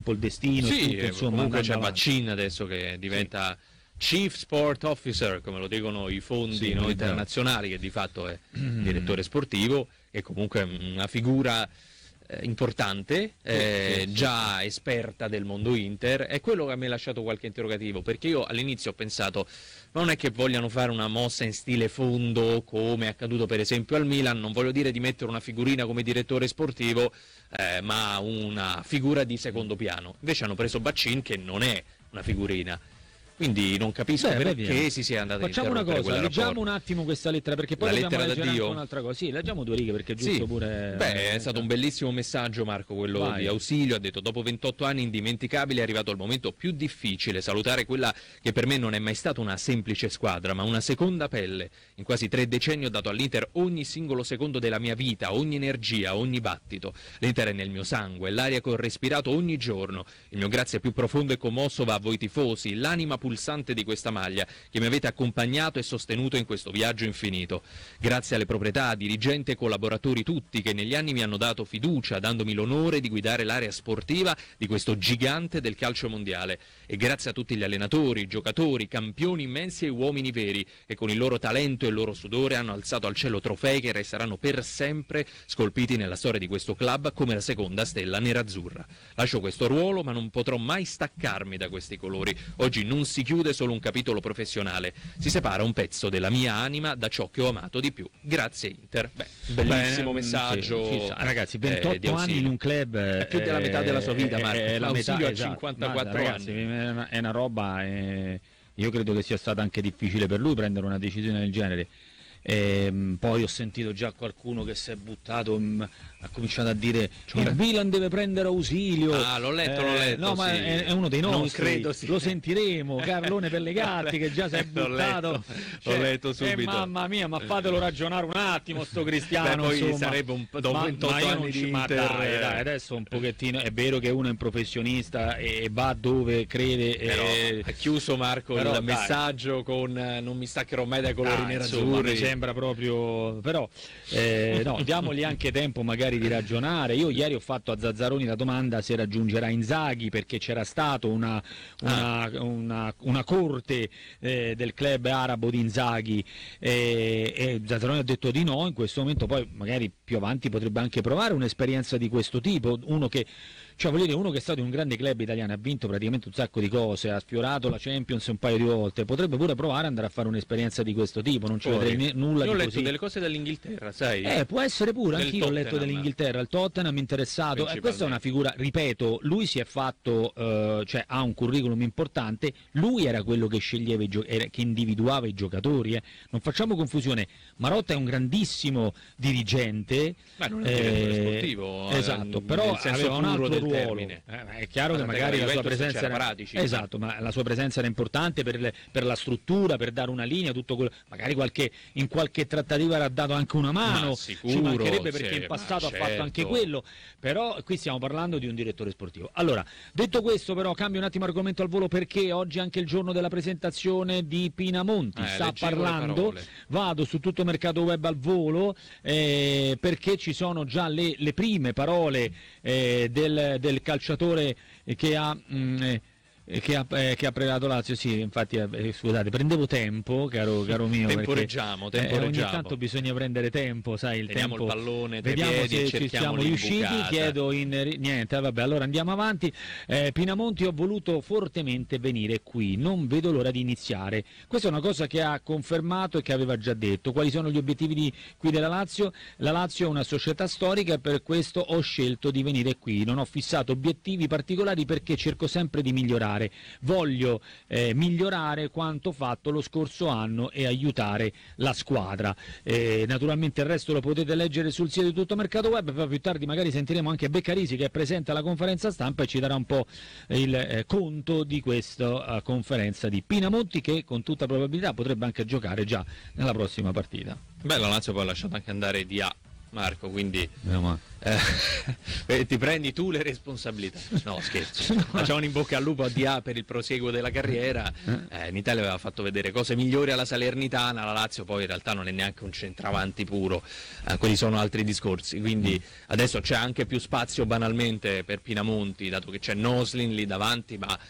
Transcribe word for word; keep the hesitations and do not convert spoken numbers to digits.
il destino. Sì, tutto, insomma, comunque c'è avanti. Baccin adesso che diventa sì. Chief Sport Officer, come lo dicono i fondi sì, no, internazionali, che di fatto è direttore sportivo, e comunque una figura eh, importante, eh, sì, sì, già sì. esperta del mondo Inter. È quello che mi ha lasciato qualche interrogativo, perché io all'inizio ho pensato, ma non è che vogliano fare una mossa in stile fondo come è accaduto per esempio al Milan, non voglio dire di mettere una figurina come direttore sportivo, eh, ma una figura di secondo piano. Invece hanno preso Baccin, che non è una figurina. Quindi non capisco Beh, perché si sia andata a Facciamo una cosa, leggiamo rapporto. un attimo questa lettera, perché poi La dobbiamo lettera leggere d'addio? anche un'altra cosa. Sì, leggiamo due righe, perché è giusto Sì. pure... Beh, è stato un bellissimo messaggio, Marco, quello Vai. di Ausilio. Ha detto: dopo ventotto anni indimenticabili è arrivato il momento più difficile, salutare quella che per me non è mai stata una semplice squadra, ma una seconda pelle. In quasi tre decenni ho dato all'Inter ogni singolo secondo della mia vita, ogni energia, ogni battito. L'Inter è nel mio sangue, l'aria che ho respirato ogni giorno. Il mio grazie più profondo e commosso va a voi tifosi, l'anima pulsante di questa maglia, che mi avete accompagnato e sostenuto in questo viaggio infinito. Grazie alle proprietà, dirigenti e collaboratori tutti, che negli anni mi hanno dato fiducia, dandomi l'onore di guidare l'area sportiva di questo gigante del calcio mondiale. E grazie a tutti gli allenatori, giocatori, campioni immensi e uomini veri, che con il loro talento e il loro sudore hanno alzato al cielo trofei che resteranno per sempre scolpiti nella storia di questo club come la seconda stella nerazzurra. Lascio questo ruolo, ma non potrò mai staccarmi da questi colori. Oggi non si chiude solo un capitolo professionale, si separa un pezzo della mia anima da ciò che ho amato di più. Grazie Inter. Beh, bellissimo Beh, messaggio. Sì, sì, ragazzi, eh, ventotto di anni Ausilio. in un club È più della metà della sua vita, Marco. è la Ausilio metà, ha esatto. cinquantaquattro Guarda, ragazzi, anni. è una, è una roba, eh, io credo che sia stato anche difficile per lui prendere una decisione del genere. E, poi ho sentito già qualcuno che si è buttato, mh, ha cominciato a dire Cioè? il Milan deve prendere Ausilio. Ah, l'ho letto, l'ho letto, No, ma sì. è, è uno dei nostri, Non credo sia. lo sentiremo. Carlone Pellegatti che già si è L'ho buttato. letto, Cioè, l'ho letto eh, subito. mamma mia, ma fatelo ragionare un attimo sto Cristiano. Beh, poi insomma. sarebbe un dopo Ma- ventotto ma io anni non di ci- ma Inter, dai, eh. dai, adesso un pochettino è vero che uno è un professionista e va dove crede. Però eh, ha chiuso Marco però, il dai. messaggio con eh, non mi staccherò mai dai colori Ah, insomma, nerazzurri. mi sembra proprio, però eh, no, diamogli anche tempo magari di ragionare. Io ieri ho fatto a Zazzaroni la domanda se raggiungerà Inzaghi, perché c'era stato una, una, una, una corte eh, del club arabo di Inzaghi eh, e Zazzaroni ha detto di no in questo momento. Poi magari più avanti potrebbe anche provare un'esperienza di questo tipo, uno che cioè voglio dire, uno che è stato in un grande club italiano, ha vinto praticamente un sacco di cose, ha sfiorato la Champions un paio di volte, potrebbe pure provare ad andare a fare un'esperienza di questo tipo, non ci Fuori. vedrei ne- nulla Io ho di letto così. delle cose dall'Inghilterra, sai? Eh, può essere pure, Del anch'io ho letto Tottenham. dell'Inghilterra, il Tottenham interessato, eh, questa è una figura, ripeto, lui si è fatto, eh, cioè ha un curriculum importante, lui era quello che sceglieva, i gio- era, che individuava i giocatori, eh. Non facciamo confusione, Marotta è un grandissimo dirigente, Ma non è un direttore eh, sportivo, esatto, eh, però nel senso aveva un puro altro del ruolo. termine. Eh, è chiaro Ma che tant'è magari che la sua Juventus presenza c'era era, Paratici. esatto, ma la sua presenza era importante per, le- per la struttura, per dare una linea, tutto quello, magari qualche, in qualche trattativa era dato anche una mano, Ma ci sicuro, mancherebbe, perché sì, in passato ma ha fatto anche certo. quello, però qui stiamo parlando di un direttore sportivo. Allora, detto questo, però cambio un attimo argomento al volo, perché oggi è anche il giorno della presentazione di Pinamonti, Eh, sta leggevo le parlando, parole. vado su tutto mercato web al volo, eh, perché ci sono già le, le prime parole eh, del, del calciatore che ha... mh, eh, che ha, eh, che ha pregato Lazio, sì, infatti eh, scusate, prendevo tempo, caro, caro mio, Temporeggiamo, perché, eh, temporeggiamo. ogni tanto bisogna prendere tempo, sai, il Teniamo tempo. il pallone tra i Vediamo piedi e se ci cerchiamo siamo riusciti, l'imbucata. chiedo in niente, vabbè, allora andiamo avanti. eh, Pinamonti, ho voluto fortemente venire qui, non vedo l'ora di iniziare. Questa è una cosa che ha confermato e che aveva già detto. Quali sono gli obiettivi di, qui della Lazio? La Lazio è una società storica e per questo ho scelto di venire qui, non ho fissato obiettivi particolari perché cerco sempre di migliorare, voglio eh, migliorare quanto fatto lo scorso anno e aiutare la squadra. Eh, naturalmente il resto lo potete leggere sul sito di Tutto Mercato Web, poi più tardi magari sentiremo anche Beccarisi che è presente alla conferenza stampa e ci darà un po' il eh, conto di questa uh, conferenza di Pinamonti, che con tutta probabilità potrebbe anche giocare già nella prossima partita. Beh, la Lazio poi ha lasciato anche andare Dia, Marco, quindi No, eh, ti prendi tu le responsabilità. No, scherzo. Facciamo un in bocca al lupo a D A per il proseguo della carriera. Eh, in Italia aveva fatto vedere cose migliori alla Salernitana, la Lazio poi in realtà non è neanche un centravanti puro, eh, quelli sono altri discorsi, quindi adesso c'è anche più spazio banalmente per Pinamonti, dato che c'è Noslin lì davanti, ma